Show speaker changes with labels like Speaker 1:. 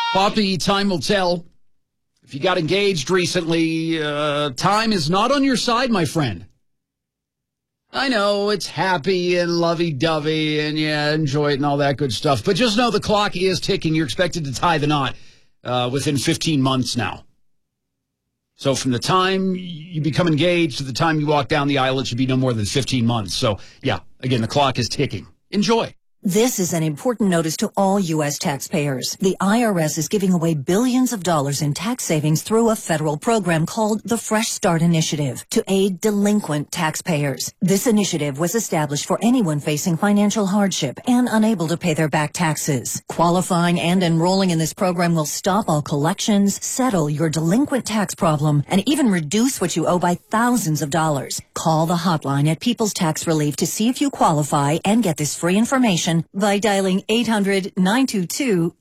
Speaker 1: Poppy, time will tell. If you got engaged recently, time is not on your side, my friend. I know it's happy and lovey-dovey and, yeah, enjoy it and all that good stuff. But just know the clock is ticking. You're expected to tie the knot within 15 months now. So from the time you become engaged to the time you walk down the aisle, it should be no more than 15 months. So, yeah, again, the clock is ticking. Enjoy.
Speaker 2: This is an important notice to all U.S. taxpayers. The IRS is giving away billions of dollars in tax savings through a federal program called the Fresh Start Initiative to aid delinquent taxpayers. This initiative was established for anyone facing financial hardship and unable to pay their back taxes. Qualifying and enrolling in this program will stop all collections, settle your delinquent tax problem, and even reduce what you owe by thousands of dollars. Call the hotline at People's Tax Relief to see if you qualify and get this free information by dialing 800-922